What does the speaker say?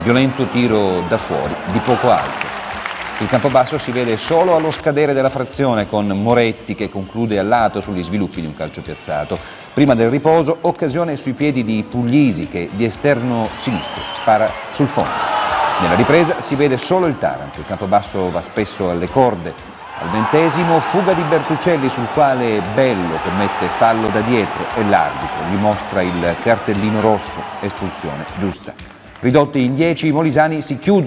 Violento tiro da fuori di poco alto. Il Campobasso si vede solo allo scadere della frazione con Moretti che conclude a lato sugli sviluppi di un calcio piazzato. Prima del riposo, occasione sui piedi di Puglisi che di esterno sinistro spara sul fondo. Nella ripresa si vede solo il Taranto, il Campobasso va spesso alle corde. Al 20° fuga di Bertuccelli sul quale Bello commette fallo da dietro e l'arbitro gli mostra il cartellino rosso, espulsione giusta. Ridotti in 10 i molisani si chiudono